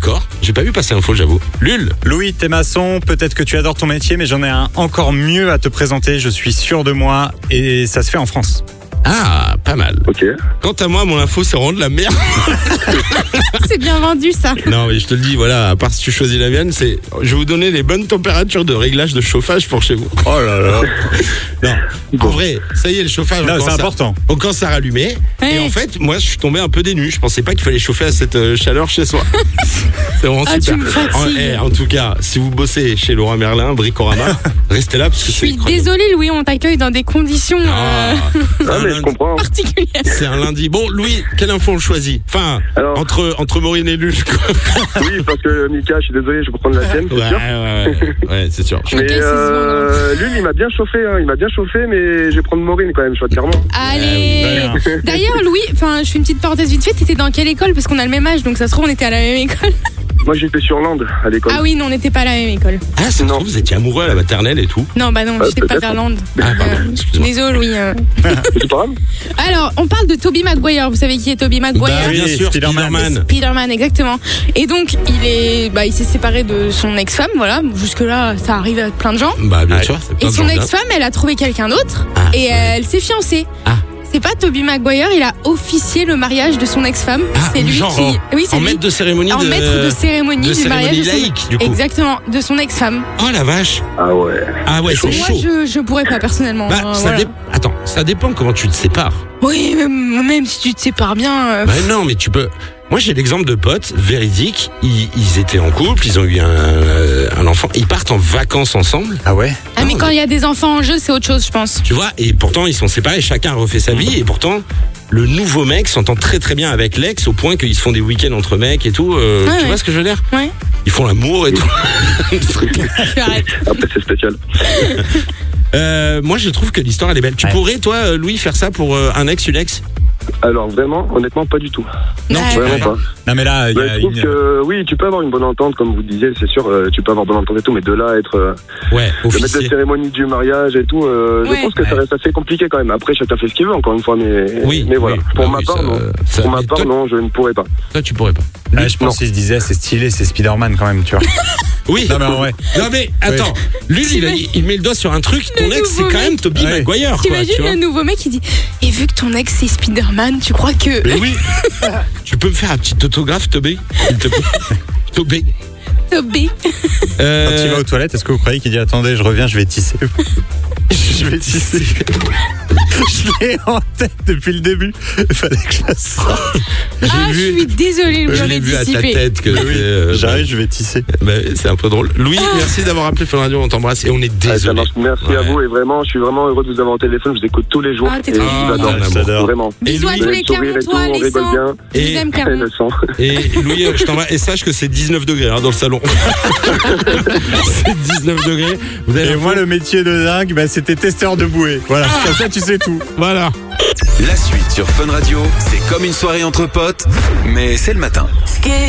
D'accord, j'ai pas vu passer l'info, j'avoue. Lul. Louis, t'es maçon, peut-être que tu adores ton métier, mais j'en ai un encore mieux à te présenter, je suis sûr de moi, et ça se fait en France. Ah, pas mal. Ok. Quant à moi, mon info, c'est vraiment de la merde. C'est bien vendu ça. Non, mais je te le dis, voilà, à part si tu choisis la mienne, c'est. Je vais vous donner les bonnes températures de réglage de chauffage pour chez vous. Oh là là. Non, en vrai, ça y est, le chauffage. Non, on c'est commence important. On commence à rallumer. Ouais. Et en fait, moi, je suis tombé un peu dénu. Je pensais pas qu'il fallait chauffer à cette chaleur chez soi. C'est vraiment Ah, super. tu me fatigues. En tout cas, si vous bossez chez Laurent Merlin, Bricorama, restez là parce que Je c'est suis incroyable. désolée Louis, on t'accueille dans des conditions Ah, Ah, mais je comprends. particulières. c'est un lundi. Bon, Louis, quelle info on choisit? Enfin, Alors- entre Maureen et Lul, quoi. Oui, parce que Mika, je suis désolé, je vais prendre la tienne, c'est sûr. Ouais, c'est sûr. Mais Ok, c'est souvent, lui, il m'a bien chauffé, mais je vais prendre Maureen quand même, je vois clairement. Allez. Ah oui, D'ailleurs Louis, enfin je fais une petite parenthèse vite fait, t'étais dans quelle école? Parce qu'on a le même âge, donc ça se trouve on était à la même école. Moi, j'étais sur Land à l'école. Ah oui, non, on n'était pas à la même école. Ah, ça se Non. trouve, vous étiez amoureux à la maternelle et tout. Non, bah non, Ah, j'étais pas peut-être. d'Irlande. Ah, pardon, excuse-moi. Désolé Louis. C'est pas grave. Alors, on parle de Tobey Maguire. Vous savez qui est Tobey Maguire? Bah, bien sûr, Spider-Man. Spider-Man, exactement. Et donc, il s'est séparé de son ex-femme, voilà. Jusque-là, ça arrive à plein de gens. Bah, bien Ouais. sûr. c'est Et plein de son gens bien. ex-femme, elle a trouvé quelqu'un d'autre. Ah, Et ouais. elle s'est fiancée. Ah. C'est pas Tobey Maguire, il a officié le mariage de son ex-femme. Ah, C'est lui genre, qui. Oui, c'est en lui. maître de cérémonie En maître de cérémonie de du mariage de son. laïque, du coup. Exactement, de son ex-femme. Oh la vache. Ah ouais. Ah ouais, c'est Moi, chaud. je pourrais pas personnellement. Bah, voilà. Attends, ça dépend comment tu te sépares. Oui, même si tu te sépares bien. Bah non, mais tu peux. Moi, j'ai l'exemple de potes véridiques. Ils étaient en couple, ils ont eu un enfant. Ils partent en vacances ensemble. Ah ouais. Ah, mais non, quand il y a des enfants en jeu, c'est autre chose, je pense. Tu vois, et pourtant, ils sont séparés. Chacun refait sa vie. Et pourtant, le nouveau mec s'entend très très bien avec l'ex au point qu'ils se font des week-ends entre mecs et tout. Ah tu ouais. vois ce que je veux dire? Ouais, Ils font l'amour et tout. tu arrêtes. Après, c'est spécial. Moi, je trouve que l'histoire elle est belle. Tu Ouais. pourrais, toi, Louis, faire ça pour un ex, une ex? Alors, vraiment, honnêtement, pas du tout. Non, Ouais. tu Vraiment peux pas. Non mais là, il y Bah, a je trouve une... que, oui, tu peux avoir une bonne entente, comme vous disiez, c'est sûr, tu peux avoir bonne entente et tout, mais de là à être Ouais, le maître de officier. cérémonie du mariage et tout, Ouais. je pense que ça Ouais. reste assez compliqué quand même. Après, chacun fait ce qu'il veut, encore une fois, mais Oui, voilà. oui. Pour Bah ma oui, part, ça- non. ça- Pour ma mais part, toi- non, je ne pourrais pas. Toi, tu pourrais pas. Ah, je pense qu'il se disait, c'est stylé, c'est Spider-Man quand même, tu vois. Oui. Non mais en vrai. Non mais attends, lui il met le doigt sur un truc, ton Le ex c'est nouveau quand même mec. Tobey Ouais. Maguire quoi, T'imagines tu vois. le nouveau mec qui dit et vu que ton ex c'est Spider-Man, tu crois que. Mais oui. Tu peux me faire un petit autographe Tobey, s'il te plaît. Tobey. Tobey. Quand il va aux toilettes, est-ce que vous croyez qu'il dit attendez, je reviens, je vais tisser. Je vais tisser. Je l'ai en tête depuis le début. Il fallait que je la sorte. Ah, je suis désolée, Je j'en ai l'ai vu à ta dissipé. tête que J'arrive, je vais tisser. c'est un peu drôle. Louis, merci d'avoir appelé Fun Radio, on t'embrasse et on est Ah, ça désolé. marche. Merci à Ouais. vous et vraiment, je suis vraiment heureux de vous avoir au téléphone. Je vous écoute tous les jours. Ah, t'es et trop je vous mignon. adore. Ah, je t'adore. Vraiment. Bisous à Louis, tous le les sourire et tout, Clermontois, on les rigole 100. bien. Je vous Et- aime Le Clermont. sang. Et Louis, je t'envoie et sache que c'est 19 degrés dans le salon. C'est 19 degrés. Vous avez Et moi, le métier de dingue, bah, c'était testeur de bouée. Voilà, comme ça, tu sais tout. voilà. La suite sur Fun Radio, c'est comme une soirée entre potes, mais c'est le matin.